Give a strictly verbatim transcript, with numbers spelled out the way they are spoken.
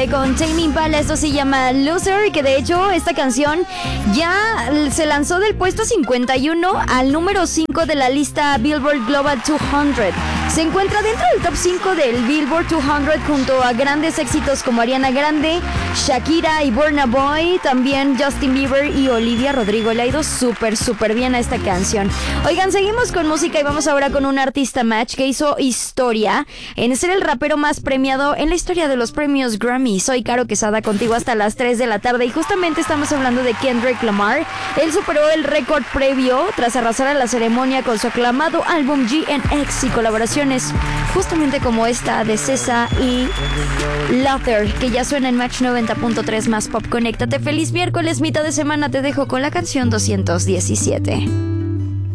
diecisiete con Tame Impala. Esto se llama Loser, y que de hecho esta canción ya se lanzó del puesto cincuenta y uno al número cinco de la lista Billboard Global doscientos. Se encuentra dentro del top cinco del Billboard doscientos junto a grandes éxitos como Ariana Grande, Shakira y Burna Boy, también Justin Bieber y Olivia Rodrigo. Le ha ido súper, súper bien a esta canción. Oigan, seguimos con música y vamos ahora con un artista match que hizo historia en ser el rapero más premiado en la historia de los premios Grammy. Soy Caro Quesada, contigo hasta las tres de la tarde, y justamente estamos hablando de Kendrick Lamar. Él superó el récord previo tras arrasar a la ceremonia con su aclamado álbum G N X y colaboraciones justamente como esta de Cesa y Luther, que ya suena en Match noventa punto tres más Pop. Conéctate. Feliz miércoles, mitad de semana. Te dejo con la canción doscientos diecisiete.